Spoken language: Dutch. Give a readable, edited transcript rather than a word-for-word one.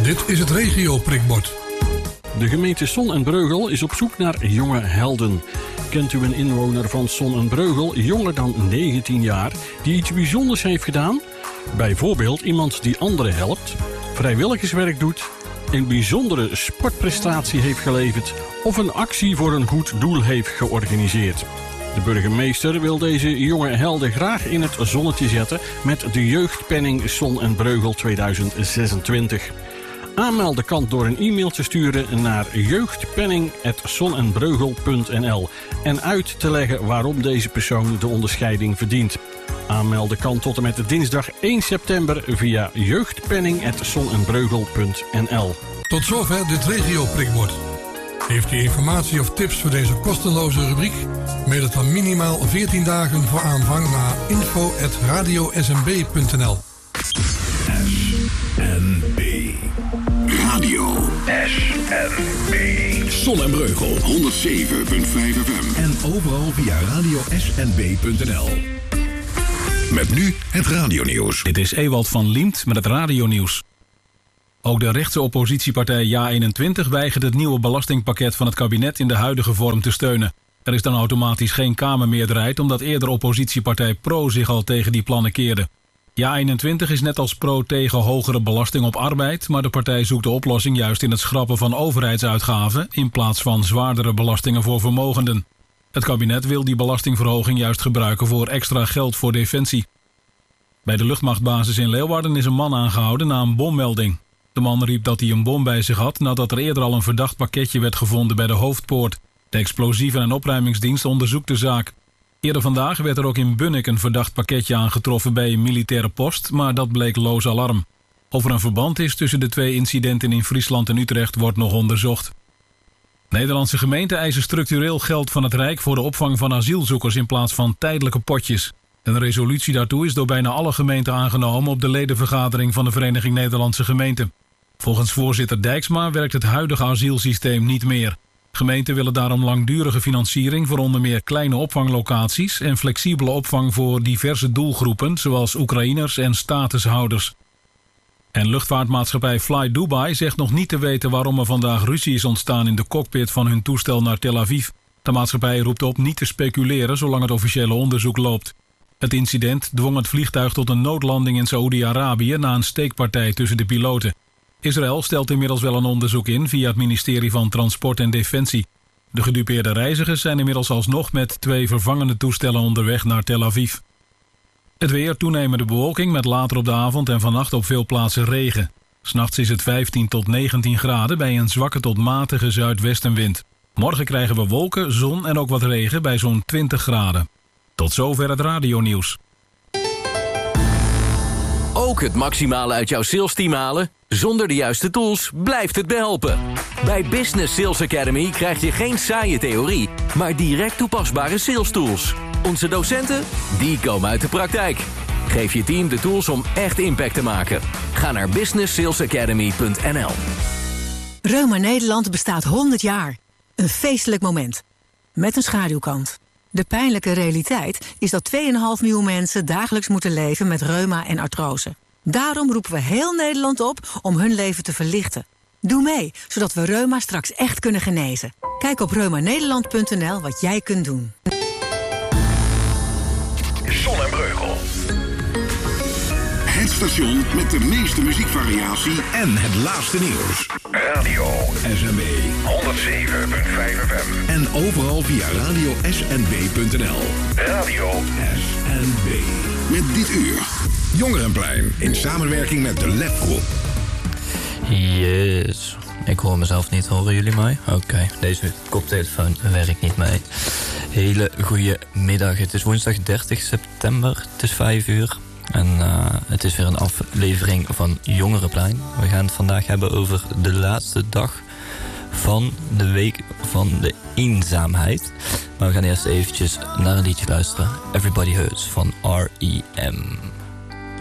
Dit is het regio-prikbord. De gemeente Son en Breugel is op zoek naar jonge helden. Kent u een inwoner van Son en Breugel, jonger dan 19 jaar, die iets bijzonders heeft gedaan? Bijvoorbeeld iemand die anderen helpt, vrijwilligerswerk doet, een bijzondere sportprestatie heeft geleverd of een actie voor een goed doel heeft georganiseerd. De burgemeester wil deze jonge helden graag in het zonnetje zetten met de Jeugdpenning Son en Breugel 2026. Aanmelden kan door een e-mail te sturen naar jeugdpenning@sonenbreugel.nl en uit te leggen waarom deze persoon de onderscheiding verdient. Aanmelden kan tot en met dinsdag 1 september via jeugdpenning@sonenbreugel.nl. Tot zover dit regio-prikbord. Heeft u informatie of tips voor deze kosteloze rubriek? Mail het dan minimaal 14 dagen voor aanvang naar info@radiosnb.nl. SNB Radio SNB Son en Breugel 107.5 FM en overal via radiosnb.nl. Met nu het radionieuws. Dit is Ewald van Liemt met het radionieuws. Ook de rechtse oppositiepartij JA21 weigert het nieuwe belastingpakket van het kabinet in de huidige vorm te steunen. Er is dan automatisch geen Kamermeerderheid omdat eerder oppositiepartij Pro zich al tegen die plannen keerde. JA21 is net als Pro tegen hogere belasting op arbeid, maar de partij zoekt de oplossing juist in het schrappen van overheidsuitgaven in plaats van zwaardere belastingen voor vermogenden. Het kabinet wil die belastingverhoging juist gebruiken voor extra geld voor defensie. Bij de luchtmachtbasis in Leeuwarden is een man aangehouden na een bommelding. De man riep dat hij een bom bij zich had nadat er eerder al een verdacht pakketje werd gevonden bij de hoofdpoort. De explosieven- en opruimingsdienst onderzoekt de zaak. Eerder vandaag werd er ook in Bunnik een verdacht pakketje aangetroffen bij een militaire post, maar dat bleek loos alarm. Of er een verband is tussen de twee incidenten in Friesland en Utrecht wordt nog onderzocht. Nederlandse gemeenten eisen structureel geld van het Rijk voor de opvang van asielzoekers in plaats van tijdelijke potjes. Een resolutie daartoe is door bijna alle gemeenten aangenomen op de ledenvergadering van de Vereniging Nederlandse Gemeenten. Volgens voorzitter Dijksma werkt het huidige asielsysteem niet meer. Gemeenten willen daarom langdurige financiering voor onder meer kleine opvanglocaties en flexibele opvang voor diverse doelgroepen zoals Oekraïners en statushouders. En luchtvaartmaatschappij Fly Dubai zegt nog niet te weten waarom er vandaag ruzie is ontstaan in de cockpit van hun toestel naar Tel Aviv. De maatschappij roept op niet te speculeren zolang het officiële onderzoek loopt. Het incident dwong het vliegtuig tot een noodlanding in Saoedi-Arabië na een steekpartij tussen de piloten. Israël stelt inmiddels wel een onderzoek in via het ministerie van Transport en Defensie. De gedupeerde reizigers zijn inmiddels alsnog met 2 vervangende toestellen onderweg naar Tel Aviv. Het weer, toenemende bewolking met later op de avond en vannacht op veel plaatsen regen. 'S Nachts is het 15 tot 19 graden bij een zwakke tot matige zuidwestenwind. Morgen krijgen we wolken, zon en ook wat regen bij zo'n 20 graden. Tot zover het radionieuws. Ook het maximale uit jouw salesteam halen? Zonder de juiste tools blijft het behelpen. Bij Business Sales Academy krijg je geen saaie theorie, maar direct toepasbare sales tools. Onze docenten, die komen uit de praktijk. Geef je team de tools om echt impact te maken. Ga naar businesssalesacademy.nl. Reuma Nederland bestaat 100 jaar. Een feestelijk moment. Met een schaduwkant. De pijnlijke realiteit is dat 2,5 miljoen mensen dagelijks moeten leven met reuma en artrose. Daarom roepen we heel Nederland op om hun leven te verlichten. Doe mee, zodat we reuma straks echt kunnen genezen. Kijk op reumanederland.nl wat jij kunt doen. Son en Breugel. Het station met de meeste muziekvariatie en het laatste nieuws. Radio SNB 107.5 FM. En overal via radiosnb.nl. Radio SNB. Met dit uur Jongerenplein in samenwerking met de Lef Groep. Yes. Ik hoor mezelf niet, horen jullie mij? Oké, deze koptelefoon werkt niet mee. Hele goede middag. Het is woensdag 30 september. Het is 5 uur. En het is weer een aflevering van Jongerenplein. We gaan het vandaag hebben over de laatste dag van de week van de eenzaamheid. Maar we gaan eerst eventjes naar een liedje luisteren. Everybody Hurts van R.E.M.